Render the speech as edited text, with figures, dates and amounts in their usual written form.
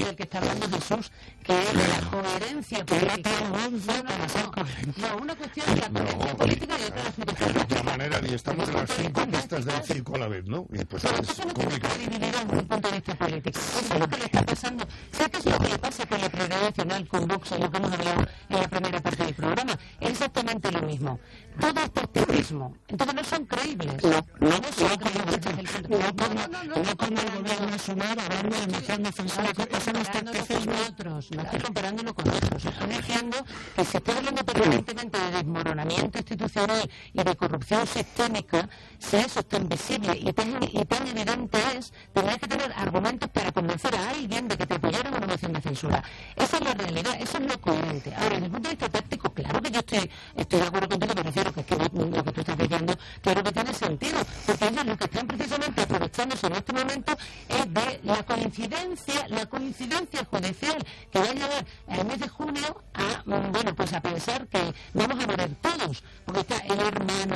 del que está hablando Jesús, que es de la coherencia política. No, una cuestión de la coherencia política y otra de otra manera, y estamos en las 5 pistas del circo a la vez, ¿no? Y pues pero eso no tiene que estar dividido desde un punto de vista político. Eso es lo que le está pasando. ¿Sabes qué es lo que le pasa con la prioridad nacional, con Vox, en lo que hemos hablado en la primera parte del programa? Es exactamente lo mismo. Todo es populismo. Entonces no son creíbles. No son creíbles desde el punto de vista. No como el gobierno de Sumar hablando de moción defensora. No estoy comparándolo con otros. Estoy diciendo que se está hablando permanentemente de desmoronamiento institucional y de corrupción sistémica, si eso es tan visible y tan evidente es, tendrás que tener argumentos para convencer a alguien de que te apoyara en una moción de censura. Esa es la realidad, eso es lo coherente. Ahora, desde el punto de vista táctico, claro que yo estoy de acuerdo contigo, me refiero que es que lo que tú estás diciendo, claro que tiene sentido, porque ellos lo que están precisamente aprovechándose en este momento es de la coincidencia judicial que va a llevar el mes de junio a, a pensar que vamos a mover